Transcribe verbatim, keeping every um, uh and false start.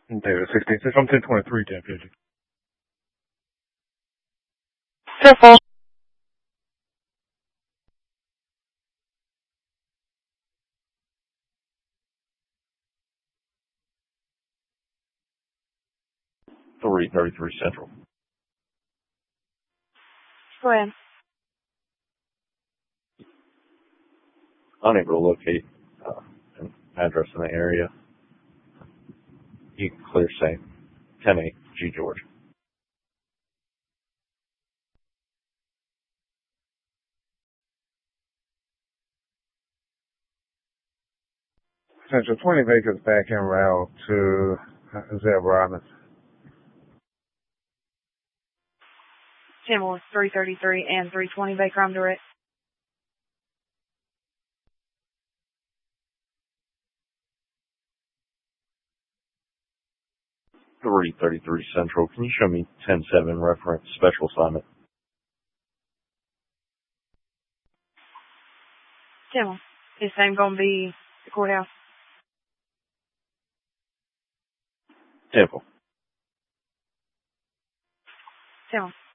David sixteen six. I'm ten twenty-three, ten fifty. Careful. three thirty-three Central. Go ahead. Unable to locate uh, an address in the area. You can clear say ten eight G George. Central twenty vehicles back en route to uh, Zeb Robins. Channel three thirty-three and three twenty Baker, I'm direct. three thirty-three Central. Can you show me ten seven reference special assignment? Channel. His name gonna be the courthouse. Temple. Channel.